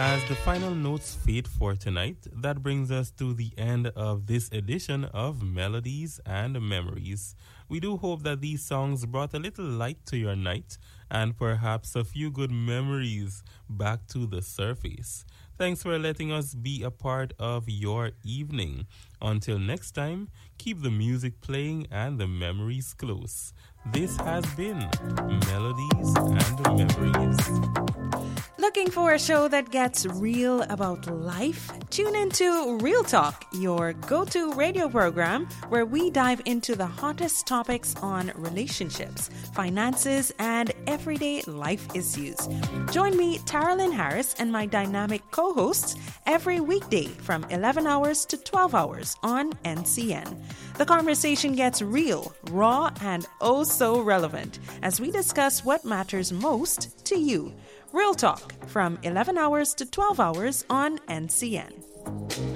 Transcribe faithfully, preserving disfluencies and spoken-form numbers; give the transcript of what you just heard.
As the final notes fade for tonight, that brings us to the end of this edition of Melodies and Memories. We do hope that these songs brought a little light to your night and perhaps a few good memories back to the surface. Thanks for letting us be a part of your evening. Until next time, keep the music playing and the memories close. This has been Melodies and Memories. Looking for a show that gets real about life? Tune into Real Talk, your go-to radio program where we dive into the hottest topics on relationships, finances, and everyday life issues. Join me, Taralyn Harris, and my dynamic co-hosts every weekday from eleven hours to twelve hours on N C N. The conversation gets real, raw, and oh so relevant as we discuss what matters most to you. Real Talk from eleven hours to twelve hours on N C N.